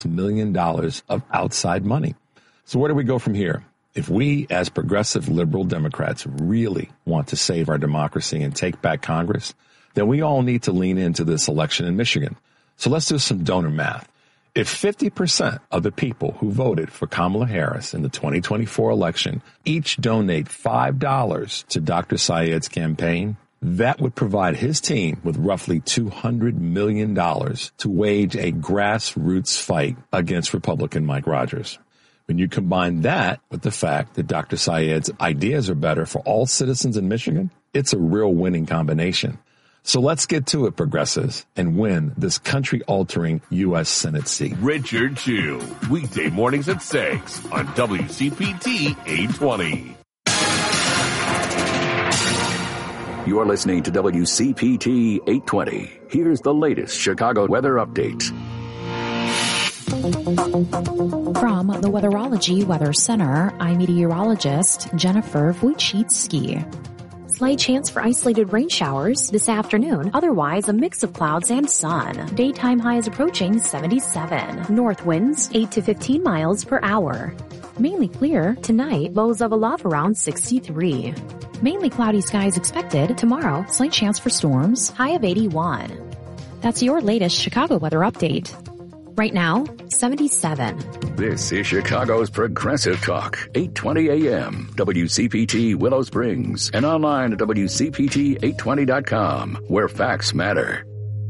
million of outside money. So where do we go from here? If we, as progressive liberal Democrats, really want to save our democracy and take back Congress, then we all need to lean into this election in Michigan. So let's do some donor math. If 50% of the people who voted for Kamala Harris in the 2024 election each donate $5 to Dr. Syed's campaign, that would provide his team with roughly $200 million to wage a grassroots fight against Republican Mike Rogers. When you combine that with the fact that Dr. Syed's ideas are better for all citizens in Michigan, it's a real winning combination. So let's get to it, progressives, and win this country-altering U.S. Senate seat. Richard Chu, weekday mornings at 6 on WCPT 820. You are listening to WCPT 820. Here's the latest Chicago weather update. From the Weatherology Weather Center, I'm meteorologist Jennifer Wojcicki. Slight chance for isolated rain showers this afternoon. Otherwise, a mix of clouds and sun. Daytime highs approaching 77. North winds 8 to 15 miles per hour. Mainly clear tonight. Lows of a love around 63. Mainly cloudy skies expected. Tomorrow, slight chance for storms. High of 81. That's your latest Chicago weather update. Right now, 77. This is Chicago's Progressive Talk, 820 AM, WCPT Willow Springs, and online at WCPT820.com, where facts matter.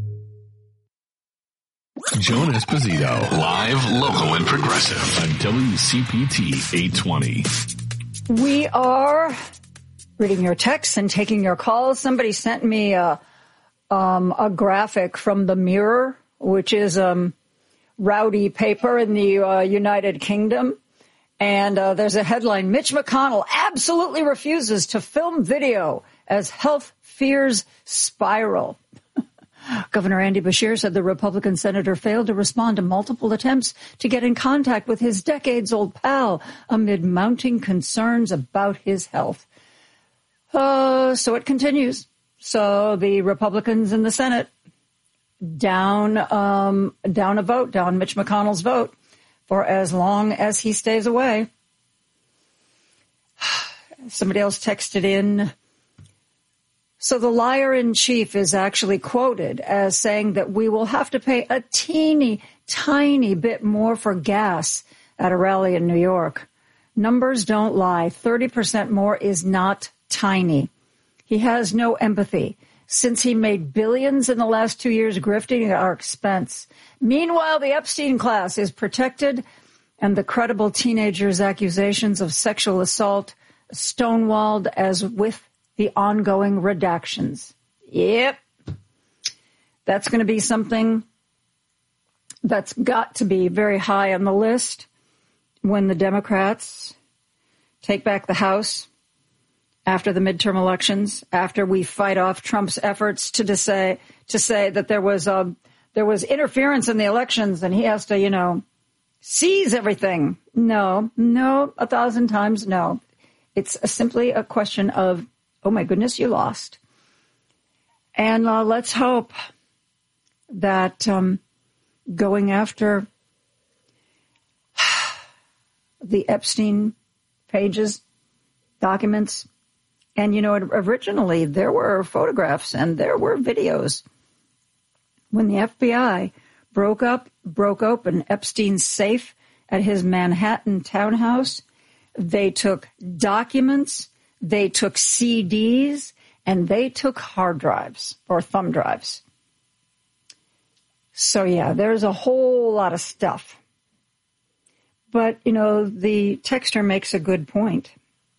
Joan Esposito, live, local, and progressive on WCPT 820. We are reading your texts and taking your calls. Somebody sent me a graphic from the Mirror, which is rowdy paper in the United Kingdom. And there's a headline, Mitch McConnell absolutely refuses to film video as health fears spiral. Governor Andy Beshear said the Republican senator failed to respond to multiple attempts to get in contact with his decades-old pal amid mounting concerns about his health. So it continues. So the Republicans in the Senate down Mitch McConnell's vote for as long as he stays away. Somebody else texted in. So the liar-in-chief is actually quoted as saying that we will have to pay a teeny, tiny bit more for gas at a rally in New York. Numbers don't lie. 30% more is not tiny. He has no empathy, since he made billions in the last 2 years grifting at our expense. Meanwhile, the Epstein class is protected, and the credible teenager's accusations of sexual assault stonewalled as with the ongoing redactions. Yep. That's going to be something that's got to be very high on the list when the Democrats take back the House after the midterm elections, after we fight off Trump's efforts to say that there was interference in the elections and he has to, seize everything. No, 1,000 times no. It's simply a question of, oh my goodness, you lost. And let's hope that going after the Epstein pages, documents, and, originally there were photographs and there were videos. When the FBI broke open Epstein's safe at his Manhattan townhouse, they took documents, they took CDs, and they took hard drives or thumb drives. So, yeah, there's a whole lot of stuff. But, the texter makes a good point.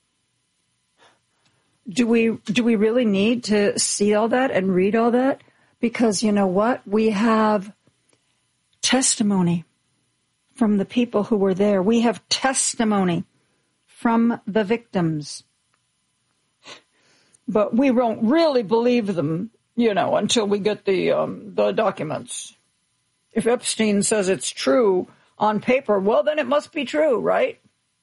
Do we really need to see all that and read all that? Because you know what? We have testimony from the people who were there. We have testimony from the victims. But we won't really believe them, until we get the documents. If Epstein says it's true on paper, well, then it must be true, right?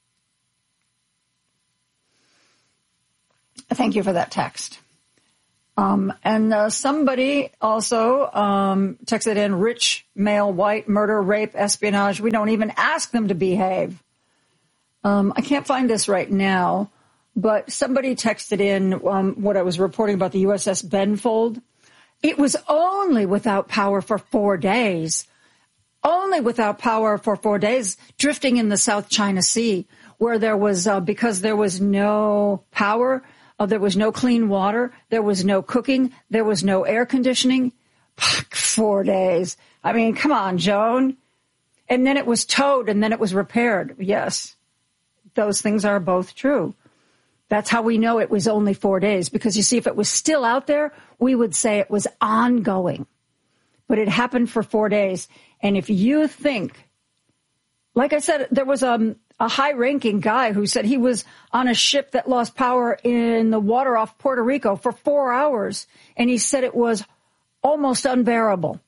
Thank you for that text. And somebody also texted in rich, male, white, murder, rape, espionage. We don't even ask them to behave. I can't find this right now, but somebody texted in what I was reporting about the USS Benfold. It was only without power for 4 days. Only without power for 4 days, drifting in the South China Sea, where there was, because there was no power, there was no clean water, there was no cooking, there was no air conditioning. 4 days. I mean, come on, Joan. And then it was towed and then it was repaired. Yes, those things are both true. That's how we know it was only 4 days, because you see, if it was still out there, we would say it was ongoing. But it happened for 4 days. And if you think, like I said, there was a high-ranking guy who said he was on a ship that lost power in the water off Puerto Rico for 4 hours, and he said it was almost unbearable.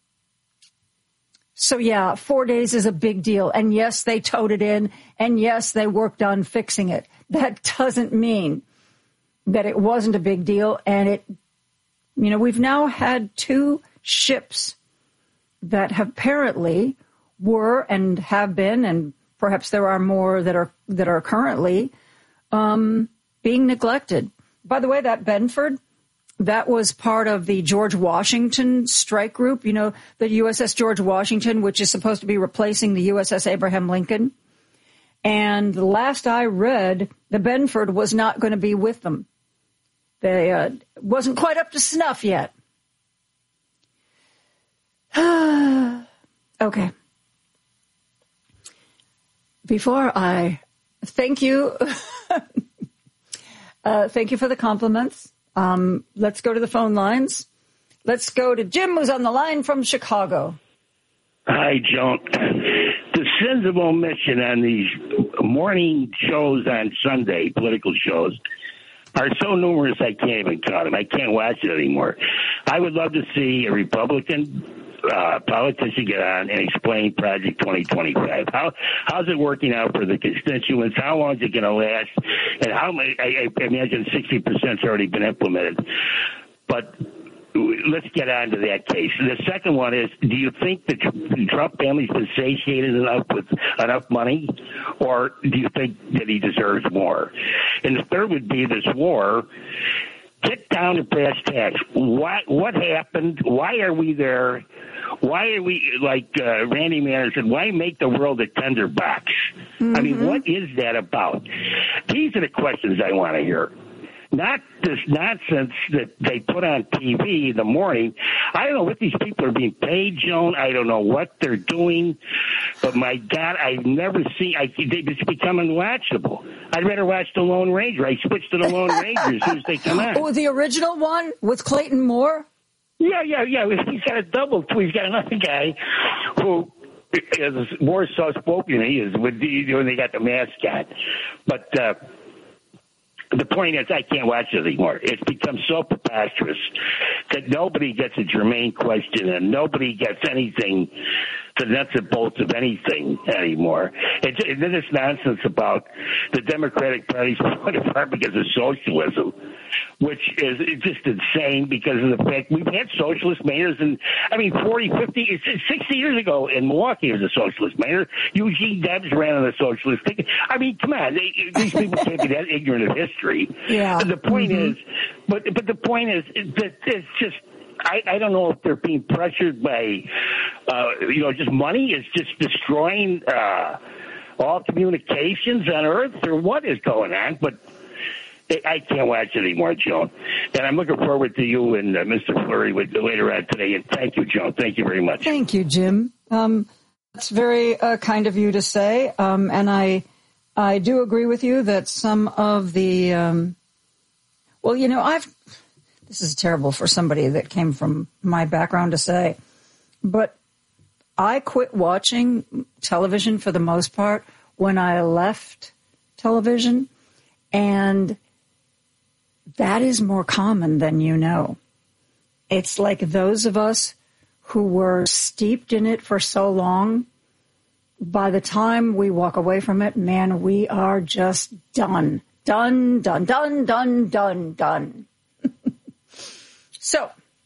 So, yeah, 4 days is a big deal. And, yes, they towed it in, and, yes, they worked on fixing it. That doesn't mean that it wasn't a big deal. And it, you know, we've now had 2 ships that have apparently were and have been, and perhaps there are more that are currently being neglected. By the way, that Benford, that was part of the George Washington strike group, you know, the USS George Washington, which is supposed to be replacing the USS Abraham Lincoln. And the last I read, the Benford was not going to be with them. They wasn't quite up to snuff yet. Okay. Before I thank you, thank you for the compliments. Let's go to the phone lines. Let's go to Jim, who's on the line from Chicago. Hi, Joan. The sins of omission on these morning shows on Sunday, political shows, are so numerous I can't even count them. I can't watch it anymore. I would love to see a Republican politician get on and explain Project 2025. How's it working out for the constituents? How long is it going to last? And how many? I imagine 60% already been implemented. But let's get on to that case. The second one is, do you think the Trump family's been satiated enough with enough money, or do you think that he deserves more? And the third would be this war. Get down to brass tacks. What happened? Why are we there? Why are we, like Randy Mann said, why make the world a tinderbox? Mm-hmm. I mean, what is that about? These are the questions I want to hear. Not this nonsense that they put on TV in the morning. I don't know what these people are being paid, Joan. I don't know what they're doing. But, my God, I've never seen it's become unwatchable. I'd rather watch The Lone Ranger. I switch to The Lone Ranger as soon as they come on. Oh, the original one with Clayton Moore? Yeah. He's got a double, too. He's got another guy who is more soft-spoken than he is when they got the mascot. But the point is, I can't watch it anymore. It's become so preposterous that nobody gets a germane question and nobody gets anything, the nuts and bolts of anything anymore. And then this nonsense about the Democratic Party's falling apart because of socialism, which is just insane because of the fact we've had socialist mayors, and 40, 50, 60 years ago in Milwaukee was a socialist mayor. Eugene Debs ran on the socialist ticket. I mean, come on, these people can't be that ignorant of history. Yeah. The point is, but the point is that it's just, I don't know if they're being pressured by, just money is just destroying all communications on Earth, or what is going on, but I can't watch it anymore, Joan. And I'm looking forward to you and Mr. Fleury later on today. And thank you, Joan. Thank you very much. Thank you, Jim. That's very kind of you to say. And I do agree with you that some of the, this is terrible for somebody that came from my background to say, but I quit watching television for the most part when I left television, and that is more common than you know. It's like those of us who were steeped in it for so long, by the time we walk away from it, man, we are just done. Done. So,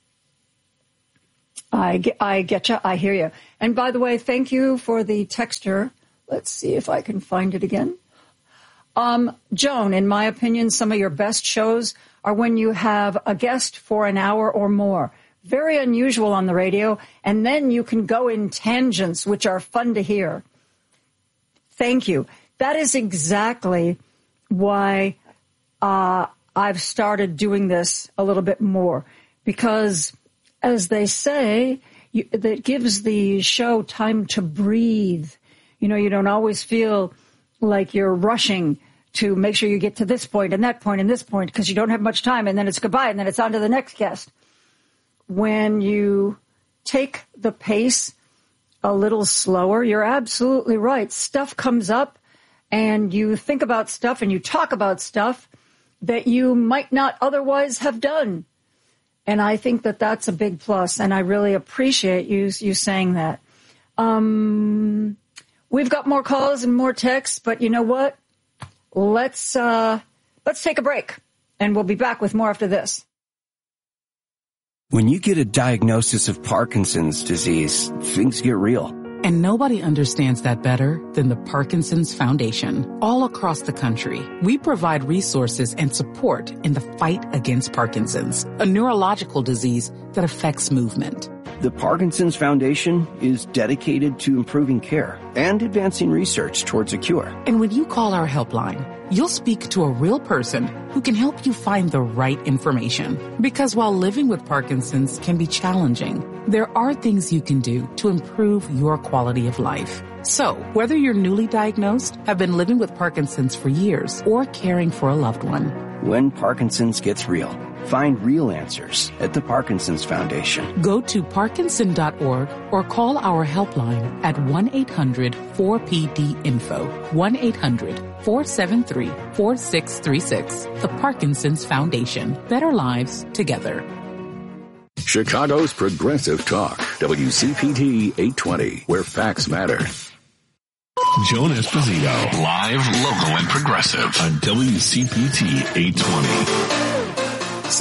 I get you. I hear you. And by the way, thank you for the texter. Let's see if I can find it again. Joan, in my opinion, some of your best shows are when you have a guest for an hour or more. Very unusual on the radio. And then you can go in tangents, which are fun to hear. Thank you. That is exactly why I've started doing this a little bit more. Because, as they say, that gives the show time to breathe. You know, you don't always feel like you're rushing to make sure you get to this point and that point and this point because you don't have much time, and then it's goodbye, and then it's on to the next guest. When you take the pace a little slower, you're absolutely right. Stuff comes up, and you think about stuff, and you talk about stuff that you might not otherwise have done. And I think that that's a big plus, and I really appreciate you saying that. We've got more calls and more texts, but you know what? Let's take a break, and we'll be back with more after this. When you get a diagnosis of Parkinson's disease, things get real. And nobody understands that better than the Parkinson's Foundation. All across the country, we provide resources and support in the fight against Parkinson's, a neurological disease that affects movement. The Parkinson's Foundation is dedicated to improving care and advancing research towards a cure. And when you call our helpline, you'll speak to a real person who can help you find the right information. Because while living with Parkinson's can be challenging, there are things you can do to improve your quality of life. So, whether you're newly diagnosed, have been living with Parkinson's for years, or caring for a loved one, when Parkinson's gets real, find real answers at the Parkinson's Foundation. Go to Parkinson.org or call our helpline at 1-800-4PD-INFO, 1-800-473-4636. The Parkinson's Foundation. Better lives together. Chicago's Progressive Talk, WCPT 820, where facts matter. Joan Esposito, live, local, and progressive on WCPT 820.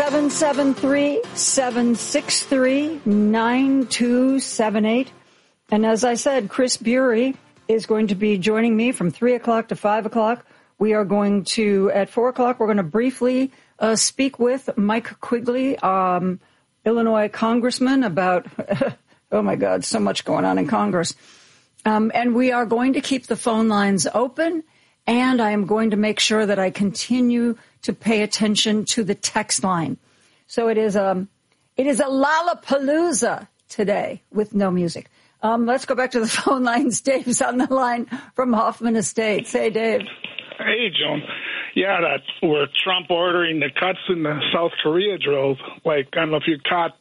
773-763-9278. And as I said, Chris Bury is going to be joining me from 3 o'clock to 5 o'clock. We are going to, at 4 o'clock, we're going to briefly speak with Mike Quigley, Illinois congressman, about, oh my God, so much going on in Congress. And we are going to keep the phone lines open, and I am going to make sure that I continue to pay attention to the text line. So it is a Lollapalooza today with no music. Let's go back to the phone lines. Dave's on the line from Hoffman Estates. Hey, Dave. Hey, Joan. Yeah, that's where Trump ordering the cuts in the South Korea drills. Like, I don't know if you caught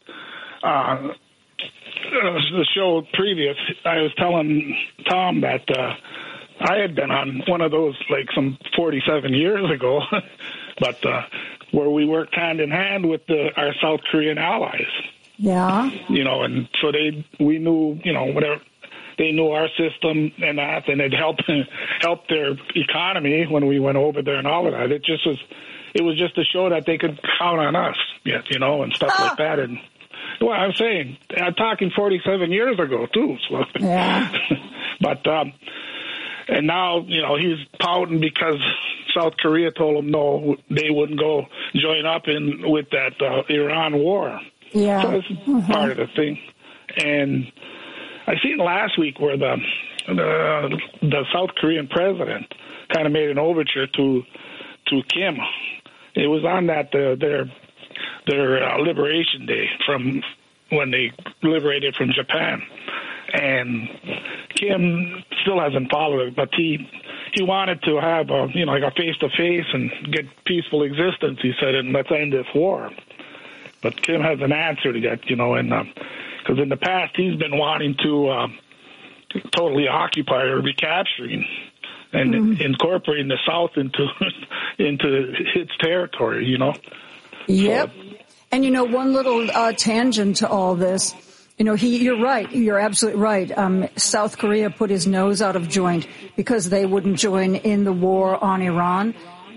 the show previous. I was telling Tom that I had been on one of those like some 47 years ago, but where we worked hand in hand with our South Korean allies. Yeah. You know, and so we knew, you know, whatever. They knew our system and that, and it helped their economy when we went over there and all of that. It was just to show that they could count on us, you know, and stuff like that. And well, I'm saying, I'm talking 47 years ago too. So. Yeah. But and now, you know, he's pouting because South Korea told him no, they wouldn't go join up with that Iran war. Yeah. So that's part of the thing. And I seen last week where the South Korean president kind of made an overture to Kim. It was on that their Liberation Day from when they liberated from Japan, and Kim still hasn't followed it, but he wanted to have like a face to face and get peaceful existence. He said, and let's end this war. But Kim hasn't answered yet, you know, and because in the past he's been wanting to totally occupy or recapturing and incorporating the South into its territory, you know. Yep. So, and, you know, one little tangent to all this, you know, you're right. You're absolutely right. South Korea put his nose out of joint because they wouldn't join in the war on Iran.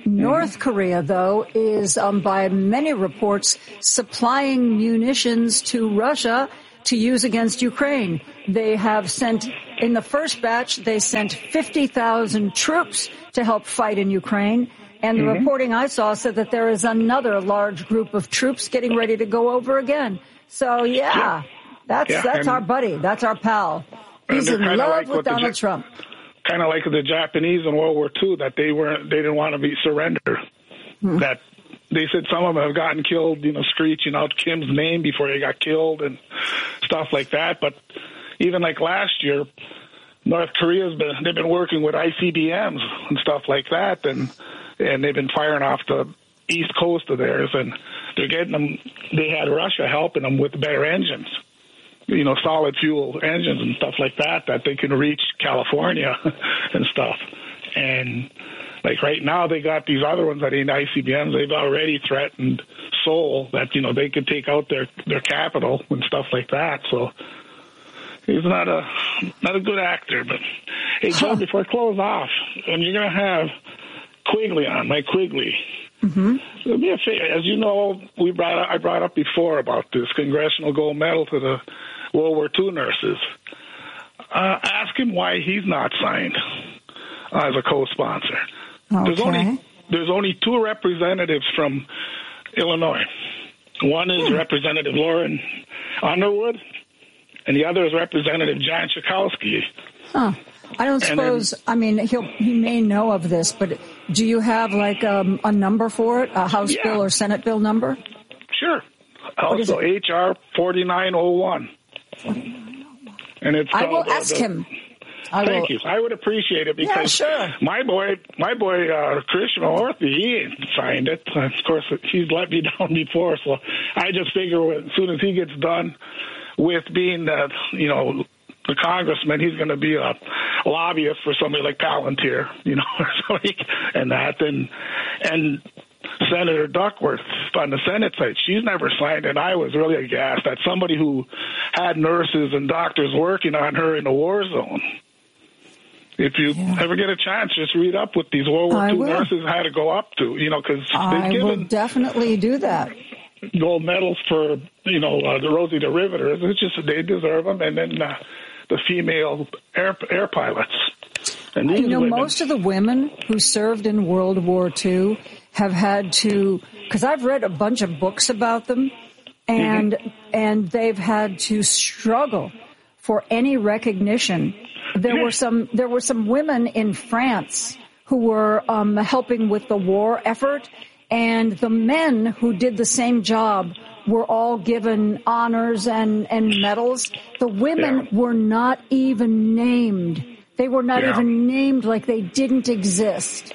North Korea, though, is, by many reports, supplying munitions to Russia to use against Ukraine. They have sent, in the first batch, they sent 50,000 troops to help fight in Ukraine. And the reporting I saw said that there is another large group of troops getting ready to go over again. So, that's our buddy. That's our pal. He's in love with Donald Trump. Kind of like the Japanese in World War II, that they didn't want to be surrendered. That they said some of them have gotten killed, screeching out Kim's name before they got killed and stuff like that. But even like last year, North Korea's they've been working with ICBMs and stuff like that, and they've been firing off the east coast of theirs, and they're getting them. They had Russia helping them with better engines, solid fuel engines and stuff like that they can reach California and stuff. And like right now, they got these other ones that ain't ICBMs. They've already threatened Seoul that they could take out their capital and stuff like that. So he's not a good actor. But hey, Joe, before I close off, and you're gonna have Quigley on, Mike Quigley. Do me a favor. As you know, I brought up before about this Congressional Gold Medal to the World War II nurses. Ask him why he's not signed as a co-sponsor. Okay. There's only two representatives from Illinois. One is Representative Lauren Underwood, and the other is Representative John Schakowsky. I don't suppose, he may know of this, but do you have like a number for it, a House bill or Senate bill number? Sure. Also, HR 4901. And it's I will ask him. Thank you. I would appreciate it because my boy, Christian Orthy, he ain't signed it. Of course, he's let me down before, so I just figure as soon as he gets done with being the congressman, he's going to be a lobbyist for somebody like Palantir, and Senator Duckworth on the Senate side, she's never signed, and I was really aghast that somebody who had nurses and doctors working on her in a war zone. If you ever get a chance, just read up what these World War II nurses had to go up to, because I will definitely do that. Gold medals for, the Rosie the Riveters. It's just they deserve them, and then the female air pilots. And these most of the women who served in World War II have had to, because I've read a bunch of books about them, and they've had to struggle for any recognition. There were some women in France who were helping with the war effort, and the men who did the same job were all given honors and medals. The women were not even named. They were not even named, like they didn't exist.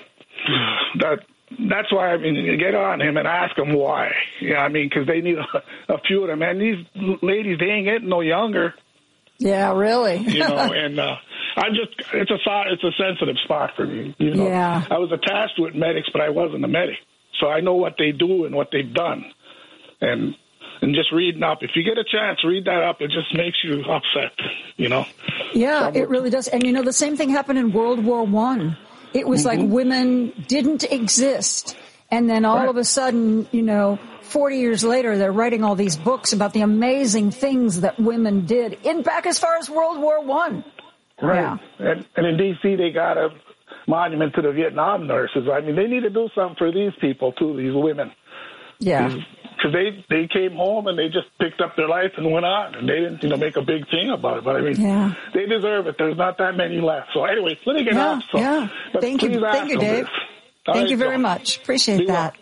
That's why, get on him and ask him why. Because they need a few of them. And these ladies, they ain't getting no younger. Yeah, really. And it's a sensitive spot for me. Yeah. I was attached with medics, but I wasn't a medic. So I know what they do and what they've done. And just reading up, if you get a chance, read that up. It just makes you upset, Yeah, it really does. And, the same thing happened in World War I. It was like women didn't exist. And then all of a sudden, 40 years later, they're writing all these books about the amazing things that women did back as far as World War I. Right. Yeah. And in D.C., they got a monument to the Vietnam nurses. They need to do something for these people, too, these women. Yeah. Because they came home and they just picked up their life and went on. And they didn't, make a big thing about it. But, they deserve it. There's not that many left. So, anyway, let me get off. So, Thank you, Dave. Thank you very much. Appreciate that.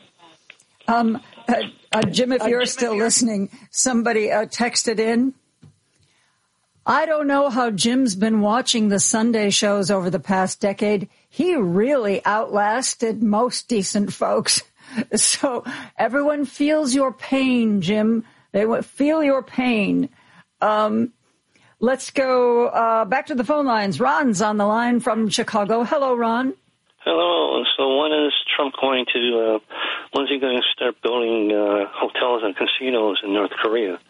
Jim, if you're still listening, somebody texted in. I don't know how Jim's been watching the Sunday shows over the past decade. He really outlasted most decent folks. So everyone feels your pain, Jim. They feel your pain. Let's go back to the phone lines. Ron's on the line from Chicago. Hello, Ron. Hello. So when is Trump going to, when's he going to start building hotels and casinos in North Korea?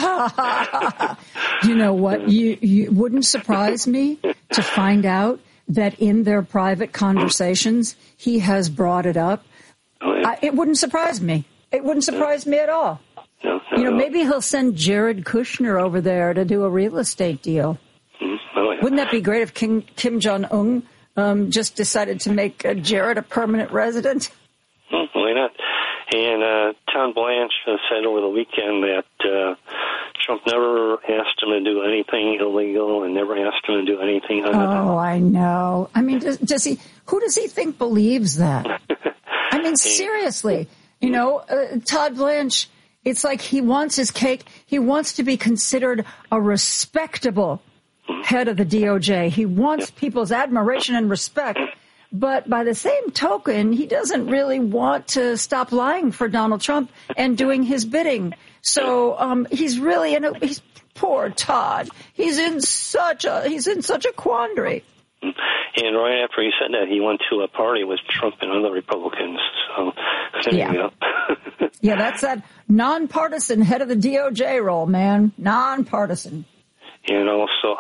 You know what? You wouldn't surprise me to find out that in their private conversations, he has brought it up. It wouldn't surprise me. It wouldn't surprise me at all. No, maybe he'll send Jared Kushner over there to do a real estate deal. Wouldn't that be great if Kim Jong-un just decided to make Jared a permanent resident? Why not? And Tom Blanche said over the weekend that Trump never asked him to do anything illegal and never asked him to do anything unethical. Oh, I know. I mean, does he? Who does he think believes that? I mean, seriously. Todd Blanche, it's like he wants his cake. He wants to be considered a respectable head of the DOJ. He wants people's admiration and respect. But by the same token, he doesn't really want to stop lying for Donald Trump and doing his bidding. So he's really he's poor Todd. He's in such a quandary. And right after he said that, he went to a party with Trump and other Republicans. So there you go. Yeah, that's that nonpartisan head of the DOJ role, man. Nonpartisan. And also,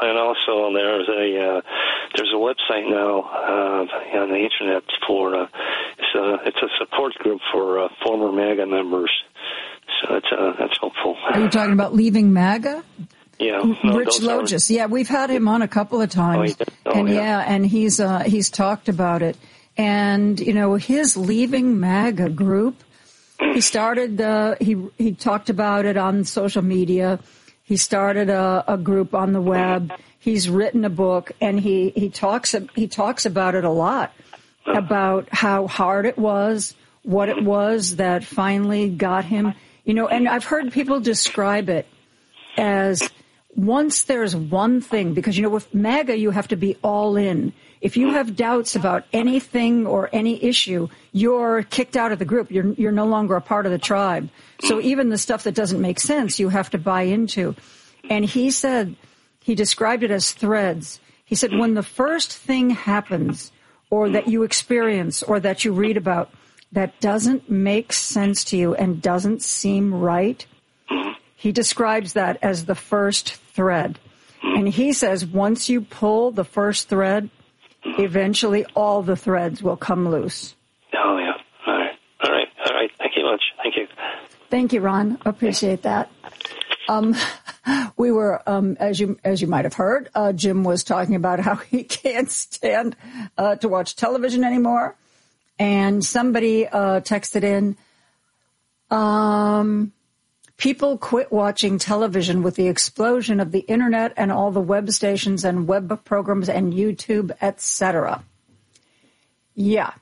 there's a website now on the internet for it's a support group for former MAGA members. So that's helpful. Are you talking about Leaving MAGA? Yeah, Rich Logis. Yeah, we've had him on a couple of times, and he's talked about it. And his Leaving MAGA group. He started he talked about it on social media. He started a group on the web. He's written a book, and he talks about it a lot, about how hard it was, what it was that finally got him. And I've heard people describe it as once there's one thing, because, with MAGA, you have to be all in. If you have doubts about anything or any issue, you're kicked out of the group. You're no longer a part of the tribe. So even the stuff that doesn't make sense, you have to buy into. And he said, he described it as threads. He said, when the first thing happens or that you experience or that you read about that doesn't make sense to you and doesn't seem right, he describes that as the first thread. And he says once you pull the first thread, eventually all the threads will come loose. Oh, yeah. All right. Thank you much. Thank you. Thank you, Ron. Appreciate that. We were, as you might have heard, Jim was talking about how he can't stand to watch television anymore. And somebody texted in, people quit watching television with the explosion of the internet and all the web stations and web programs and YouTube, etc. Yeah.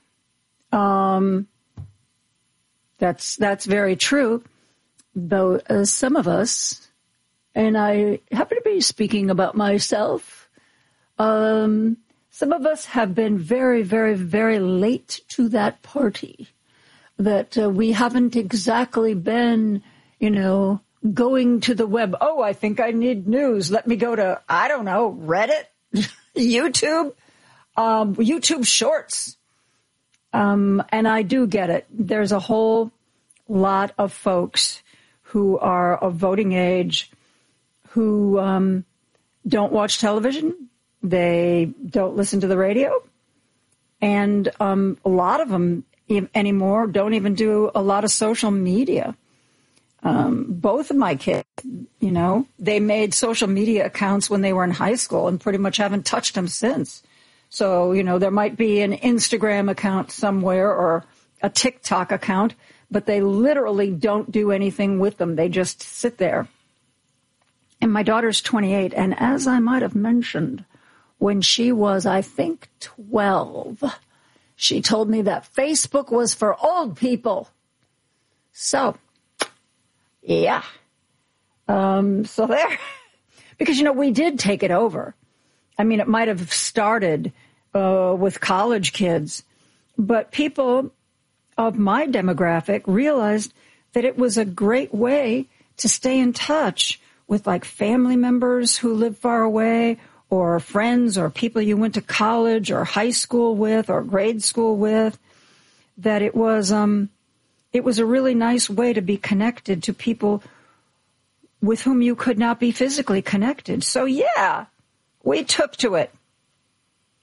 That's very true. Though some of us, and I happen to be speaking about myself, some of us have been very, very, very late to that party. That we haven't exactly been, going to the web. Oh, I think I need news. Let me go to, I don't know, Reddit, YouTube, YouTube Shorts. And I do get it. There's a whole lot of folks who are of voting age who don't watch television. They don't listen to the radio. And a lot of them anymore don't even do a lot of social media. Both of my kids, they made social media accounts when they were in high school and pretty much haven't touched them since. So, there might be an Instagram account somewhere or a TikTok account, but they literally don't do anything with them. They just sit there. And my daughter's 28, and as I might have mentioned, when she was, I think, 12, she told me that Facebook was for old people. So, yeah. So there. Because, we did take it over. I mean, it might have started with college kids, but people of my demographic realized that it was a great way to stay in touch with like family members who live far away or friends or people you went to college or high school with or grade school with, that it was a really nice way to be connected to people with whom you could not be physically connected. So yeah, we took to it.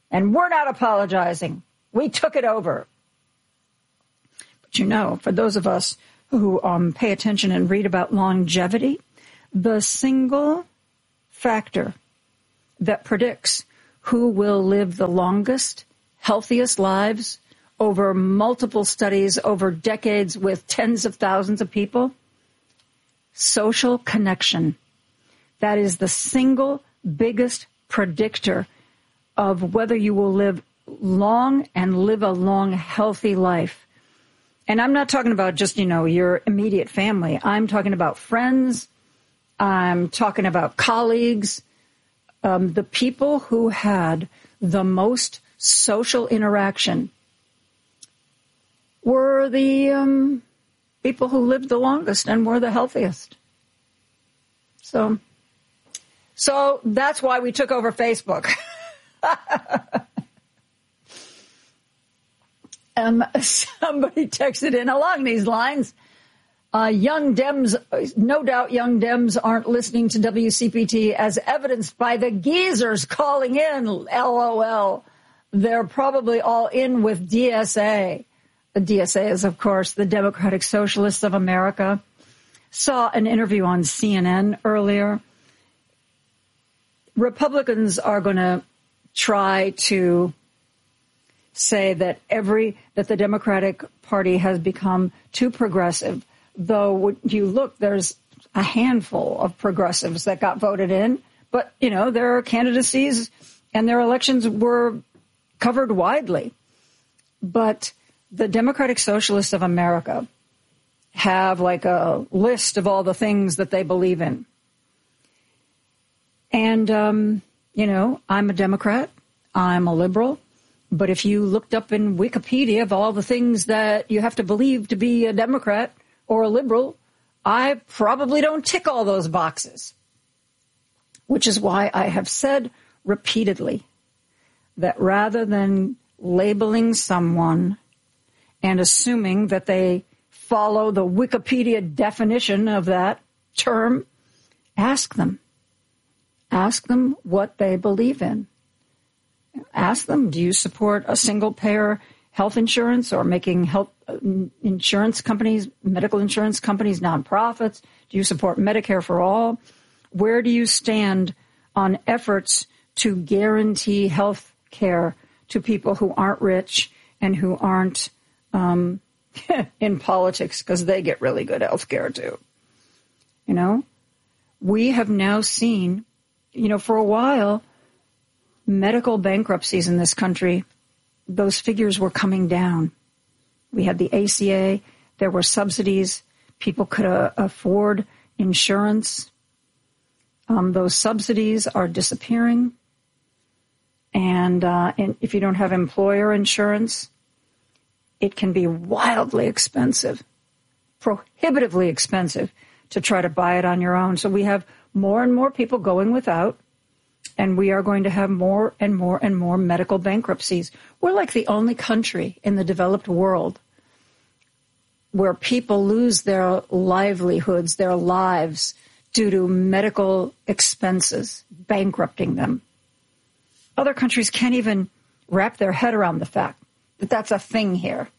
And we're not apologizing. We took it over. But you know, for those of us who pay attention and read about longevity, the single factor that predicts who will live the longest, healthiest lives over multiple studies, over decades with tens of thousands of people, social connection. That is the single biggest predictor of whether you will live long and live a long, healthy life. And I'm not talking about just, your immediate family. I'm talking about friends. I'm talking about colleagues. The people who had the most social interaction were the people who lived the longest and were the healthiest. So that's why we took over Facebook. Somebody texted in along these lines. Young Dems, no doubt young Dems aren't listening to WCPT as evidenced by the geezers calling in, LOL. They're probably all in with DSA. The DSA is, of course, the Democratic Socialists of America. Saw an interview on CNN earlier. Republicans are going to try to say that the Democratic Party has become too progressive, though when you look, there's a handful of progressives that got voted in, but, their candidacies and their elections were covered widely. But the Democratic Socialists of America have like a list of all the things that they believe in. And, I'm a Democrat, I'm a liberal. But if you looked up in Wikipedia of all the things that you have to believe to be a Democrat or a liberal, I probably don't tick all those boxes. Which is why I have said repeatedly that rather than labeling someone and assuming that they follow the Wikipedia definition of that term, ask them. Ask them what they believe in. Ask them, do you support a single-payer health insurance or making health insurance companies, medical insurance companies, nonprofits? Do you support Medicare for all? Where do you stand on efforts to guarantee health care to people who aren't rich and who aren't in politics, because they get really good health care too? We have now seen, for a while, medical bankruptcies in this country, those figures were coming down. We had the ACA, there were subsidies, people could afford insurance. Those subsidies are disappearing. And if you don't have employer insurance, it can be wildly expensive, prohibitively expensive to try to buy it on your own. So we have more and more people going without. And we are going to have more and more and more medical bankruptcies. We're like the only country in the developed world where people lose their livelihoods, their lives, due to medical expenses bankrupting them. Other countries can't even wrap their head around the fact that that's a thing here.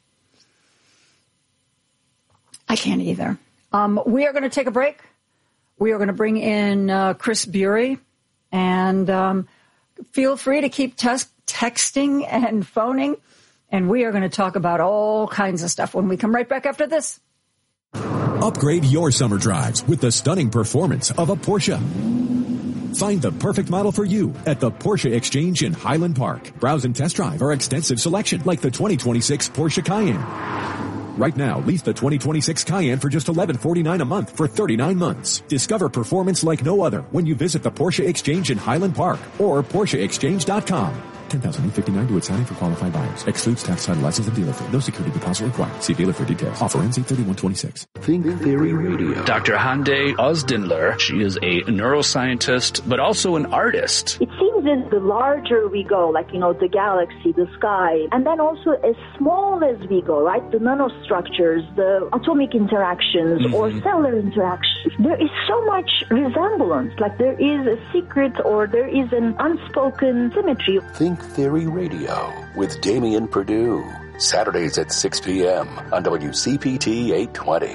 I can't either. We are going to take a break. We are going to bring in Chris Bury. And feel free to keep texting and phoning. And we are going to talk about all kinds of stuff when we come right back after this. Upgrade your summer drives with the stunning performance of a Porsche. Find the perfect model for you at the Porsche Exchange in Highland Park. Browse and test drive our extensive selection like the 2026 Porsche Cayenne. Right now, lease the 2026 Cayenne for just $1149 a month for 39 months. Discover performance like no other when you visit the Porsche Exchange in Highland Park or PorscheExchange.com. $10,859 to its signing for qualified buyers. Excludes tax, title, license, and dealer fee. No security deposit required. See dealer for details. Offer ends 8/31/26. Think Theory Radio. Dr. Hande Ozdinler. She is a neuroscientist, but also an artist. It seems comes in the larger we go, like, the galaxy, the sky, and then also as small as we go, right? The nanostructures, the atomic interactions or cellular interactions. There is so much resemblance, like there is a secret or there is an unspoken symmetry. Think Theory Radio with Damian Perdue. Saturdays at 6 p.m. on WCPT 820.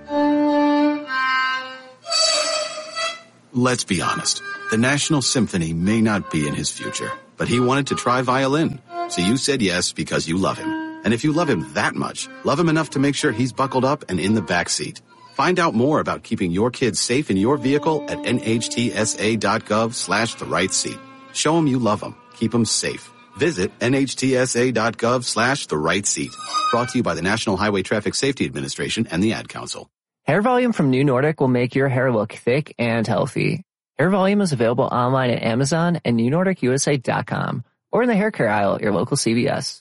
Let's be honest. The National Symphony may not be in his future, but he wanted to try violin. So you said yes because you love him. And if you love him that much, love him enough to make sure he's buckled up and in the back seat. Find out more about keeping your kids safe in your vehicle at nhtsa.gov/the-right-seat. Show him you love him. Keep him safe. Visit nhtsa.gov/the-right-seat. Brought to you by the National Highway Traffic Safety Administration and the Ad Council. Hair Volume from New Nordic will make your hair look thick and healthy. Hair Volume is available online at Amazon and newnordicusa.com or in the hair care aisle at your local CVS.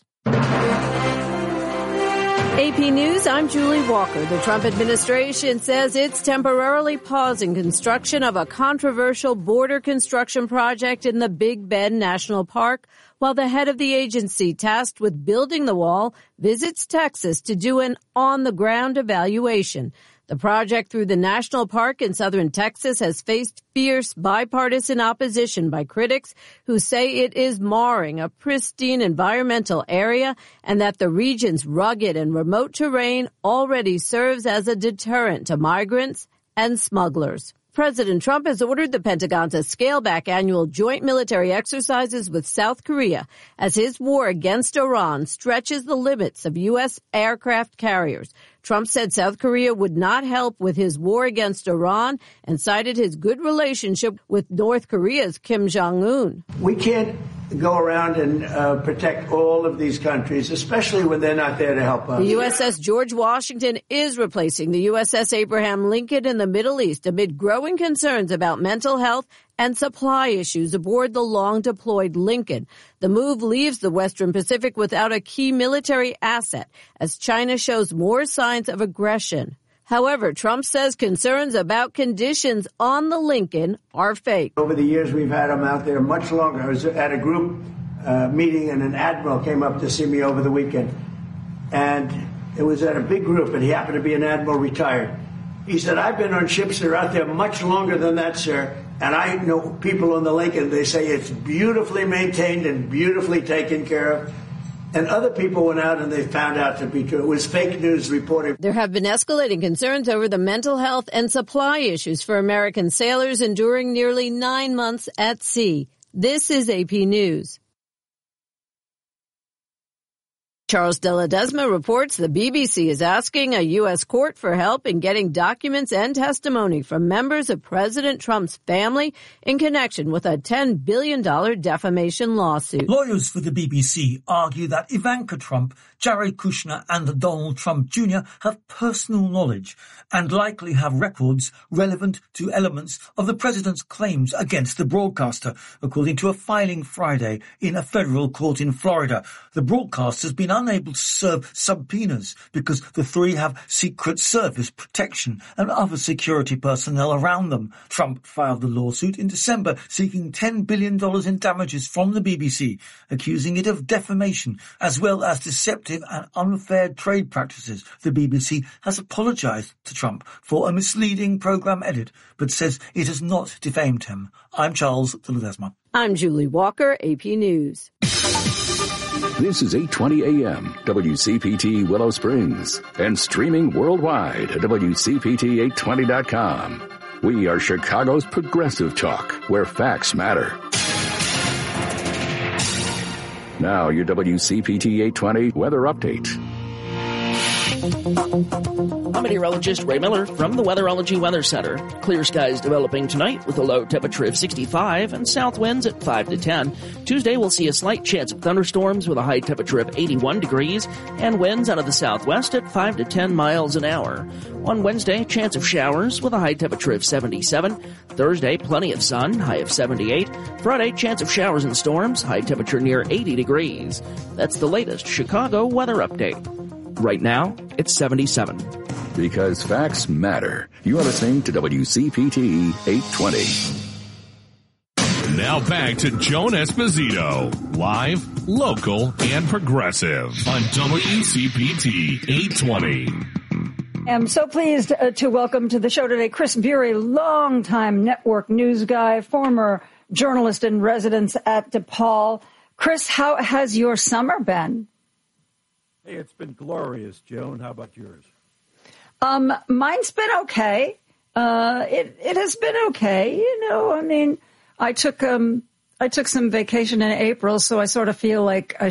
AP News, I'm Julie Walker. The Trump administration says it's temporarily pausing construction of a controversial border construction project in the Big Bend National Park, while the head of the agency tasked with building the wall visits Texas to do an on-the-ground evaluation. The project through the national park in southern Texas has faced fierce bipartisan opposition by critics who say it is marring a pristine environmental area and that the region's rugged and remote terrain already serves as a deterrent to migrants and smugglers. President Trump has ordered the Pentagon to scale back annual joint military exercises with South Korea as his war against Iran stretches the limits of U.S. aircraft carriers. Trump said South Korea would not help with his war against Iran and cited his good relationship with North Korea's Kim Jong-un. We can't go around and protect all of these countries, especially when they're not there to help us. The USS George Washington is replacing the USS Abraham Lincoln in the Middle East amid growing concerns about mental health and supply issues aboard the long-deployed Lincoln. The move leaves the Western Pacific without a key military asset as China shows more signs of aggression. However, Trump says concerns about conditions on the Lincoln are fake. Over the years, we've had them out there much longer. I was at a group meeting, and an admiral came up to see me over the weekend. And it was at a big group, and he happened to be an admiral retired. He said, I've been on ships that are out there much longer than that, sir. And I know people on the Lincoln, they say it's beautifully maintained and beautifully taken care of. And other people went out and they found out to be true. It was fake news reporting. There have been escalating concerns over the mental health and supply issues for American sailors enduring nearly 9 months at sea. This is AP News. Charles de Ledesma reports the BBC is asking a U.S. court for help in getting documents and testimony from members of President Trump's family in connection with a $10 billion defamation lawsuit. Lawyers for the BBC argue that Ivanka Trump, Jared Kushner and Donald Trump Jr. have personal knowledge and likely have records relevant to elements of the president's claims against the broadcaster, according to a filing Friday in a federal court in Florida. The broadcaster has been unable to serve subpoenas because the three have Secret Service protection and other security personnel around them. Trump filed the lawsuit in December seeking $10 billion in damages from the BBC, accusing it of defamation as well as deceptive and unfair trade practices. The BBC has apologized to Trump for a misleading program edit, but says it has not defamed him. I'm Charles de Ledesma. I'm Julie Walker, AP News. This is 820 AM, WCPT Willow Springs, and streaming worldwide at WCPT820.com. We are Chicago's progressive talk, where facts matter. Now, your WCPT 820 weather update. I'm meteorologist Ray Miller from the Weatherology Weather Center. Clear skies developing tonight with a low temperature of 65 and south winds at 5 to 10. Tuesday we'll see a slight chance of thunderstorms with a high temperature of 81 degrees and winds out of the southwest at 5 to 10 miles an hour. On Wednesday, chance of showers with a high temperature of 77. Thursday, plenty of sun, high of 78. Friday, chance of showers and storms, high temperature near 80 degrees. That's the latest Chicago weather update. Right now, it's 77. Because facts matter. You are listening to WCPT 820. Now back to Joan Esposito, live, local, and progressive on WCPT 820. I'm so pleased to welcome to the show today Chris Bury, longtime network news guy, former journalist in residence at DePaul. Chris, how has your summer been? Hey, it's been glorious, Joan. How about yours? Mine's been okay. It has been okay. You know, I mean, I took some vacation in April, so I sort of feel like